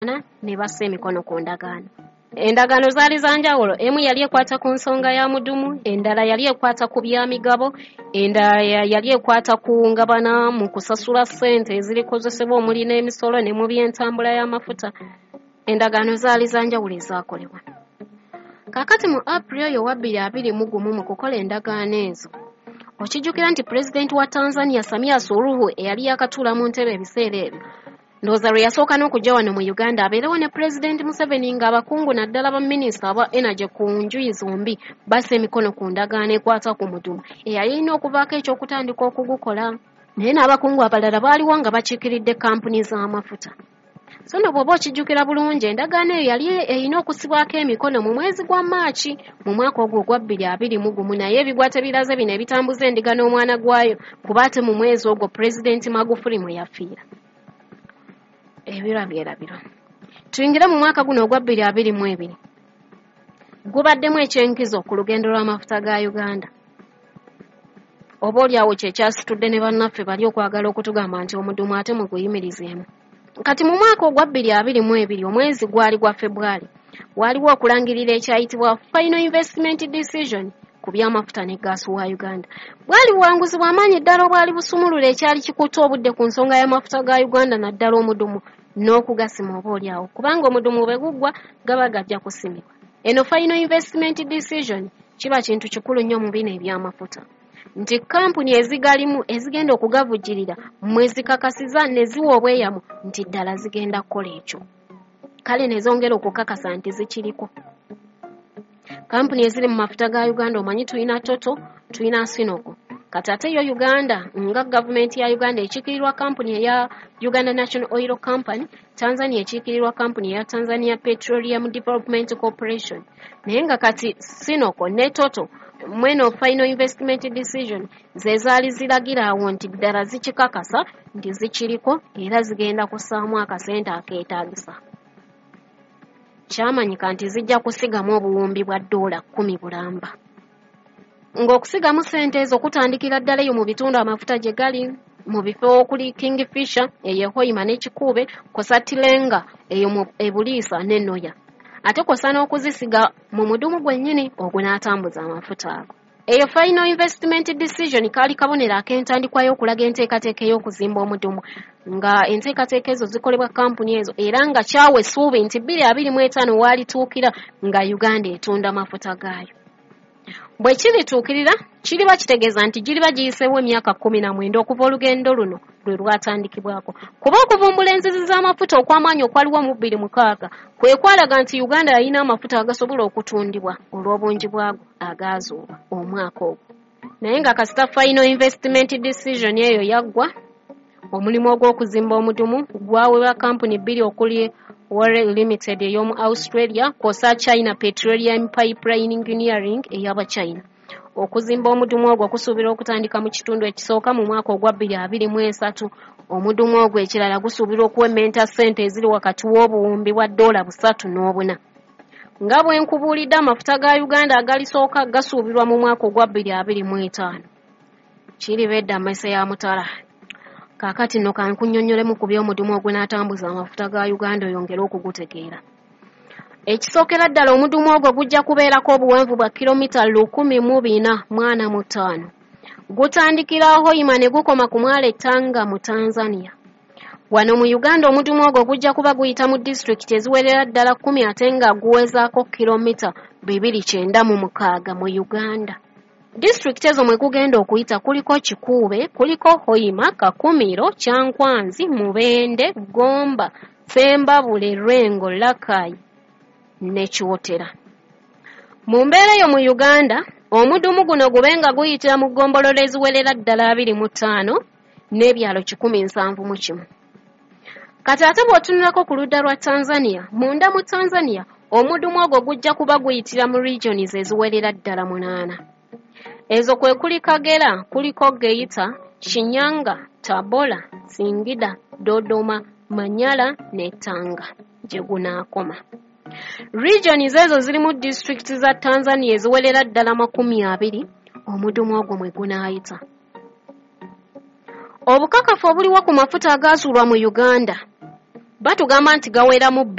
ne bassa emikono ku ndagaano. Endagaano zaali za njawulo. Emu yali ekwata ku nsonga ya mudumu, endala yali ekwata ku byamigabo, endala yali ekwata ku ngabana mu kusasula ssente ezirikozesebwa omuli n'emisolo ne mu by'entambula y'amafuta. Endagaano zaali za njawulo ezaakolebwa. Kaakati mu April eyo wa 2021 mu kukola endagaano ezo, okijjukira nti pulezidenti wa Tanzania Samia Suluhu eyali yakatuula mu ntebe ebiseera ebyo, ndowooza lwe yasooka n'okujja wano mu Uganda abeerewo ne pulezidenti Museveni ng'abakungu naddala baminisita aba energy ku njuyi zombi bassa emikono ku ndagaano ekwata ku mudumu eyalina okuvaako ekyokutandika okugukola. Naye n'abakungu abalala baaliwo nga bakiikiridde kampuni z'amafuta. So no bw'oba okijjukira bulungi endagaano eyo yali erina okusibwako emikono mu mwezi gwa Maaci mu mwaka ogwo ogwa 2021 naye ebigwa tebiraze bino ebitambuza endiga n'omwana gwayo kuba ate mu mwezi ogwo pulezidenti Magufuli mwe yafiira. Ebirabirabiro. Tuyingire mu mwaka guno ogwa 2022. Gubaddemu ekyenkizo ku lugendo lw'amafuta ga Uganda. Oba olyawo kye kyasitudde ne bannaffe bali okwagala okutugamba nti omudumu ate muguyimirizeemu. Kati mu mwaka ogwa 2022 omwezi gwali gwa February waliwo okulangirira ekyayitibwa Final Investment Decision ku by'amafuta ne gaasi wa Uganda. Bwali buwanguzi bw'amaanyi ddala obwali busumulula ekyali kikutte obudde ku nsonga y'amafuta ga Uganda naddala omudumu n'okugasima oba olyawo kubanga omudumu bwe guggwa gaba gajja kusimibwa. Eno Final Investment Decision kiba kintu kikulu nnyo mu bino eby'amafuta. Nti kampuni ezigalimu ezigenda okugavujjirira mwe zikakasiza ne ziwa obweyamu nti ddala zigenda kukola ekyo. Kale ne zongera okukakasa nti zikiriko. Kampuni eziri mu mafuta ga Uganda omanyi tulina Toto, tulina Sinoko. Kati ate yo Uganda nga gavumenti ya Uganda ekiikirirwa kampuni eya Uganda National Oil Company, Tanzania ekiikirirwa kampuni eya Tanzania Petroleum Development Corporation. Naye nga kati Sinoko ne Toto mweno Final Investment Decision ze zaali ziragira awo nti ddala zikikakasa nti zikiriko era zigenda kussaamu akasente akeetaagisa. Kyamanyika nti zijja kusigamu obuwumbi bwa $10 bulamba. Ng'okusigamu ssente ezo kutandikira ddala eyo mu bitundu amafuta gye gali mu bifo okuli Kingfisher eyo Hoima ne Kikuube kosa Tilenga eyo mu Ebuliisa ne Noya. Ate kosa n'okuzisiga mu mudumu gwennyini ogunaatambuza amafuta ago. Eyo Final Investment Decision kaali kabonero ak'entandikwa y'okulaga enteekateeka y'okuzimba omudumu nga enteekateeka ezo zikolebwa kampuni ezo era nga kyawa essuubi nti 2025 waalituukira nga Uganda etunda amafuta gaayo. Bwe kirituukirira kiriba kitegeeza nti giriba giyiseewo emyaka 19 okuva olugendo luno lwe lwatandikibwako. Kuba okuvumbula enzizi z'amafuta okw'amaanyi okwaliwo mu 2006 kwe kwalaga nti Uganda yalina amafuta agasobola okutundibwa olw'obungi bwago agaazuulwa omwaka ogwo. Naye nga kasita Final Investment Decision eyo yaggwa, omulimu ogw'okuzimba omudumu gwawebwa kampuni bbiri okuli Warren Limited ey'omu Australia kosa China Petroleum Pipeline Engineering ey'aba China. Okuzimba omudumu ogwo kusuubirwa okutandika mu kitundu ekisooka mu mwaka ogwa 2023. Omudumu ogwo ekirala gusuubirwa okuwemmenta ssente eziri wakati w'obuwumbi bwa $3.4. Nga bwe nkubuulidde amafuta ga Uganda agalisooka gasuubirwa mu mwaka ogwa 2025. Kiribedda mmese ya mutala. Kaakati nno kankunnyonnyolemu ku by'omudumu ogunaatambuza amafuta ga Uganda oyongere okugutegeera. Ekisookera ddala omudumu ogwo gujja kubeerako obuwanvu bwa kilomita 1,445. Gutandikira Hoima ne gukoma ku mwalo Tanga mu Tanzania. Wano mu Uganda omudumu ogwo gujja kuba guyita mu disitulikiti eziwerera ddala 10 ate nga guwezaako kilomita 296 mu Uganda. Disitulikiti ezo mwe gugenda okuyita kuliko Kikuube, kuliko Hoima, Kakumiro, Kyankwanzi, Mubende, Gomba, Ffembabule, Lwengo, Lakai ne Kiwotera. Mu mbeera eyo mu Uganda, omudumu guno gubenga guyitira mu ggombolola eziwerera ddala 25 n'ebyalo 171. Kati ate bw'otunulako ku ludda lwa Tanzania, munda mu Tanzania, omudumu ogwo gujja kuba guyitira mu regions eziwerera ddala 8. Ezo kwe kuli Kagera, kuliko Geita, Shinyanga, Tabora, Singida, Dodoma, Manyara ne Tanga gye gunaakoma. Regions ezo ziri mu district za Tanzania eziwerera ddala 20 omudumu ogwo mwe gunaayita. Obukakafu obuliwo ku mafuta agaazuulwa mu Uganda batugamba nti gaweramu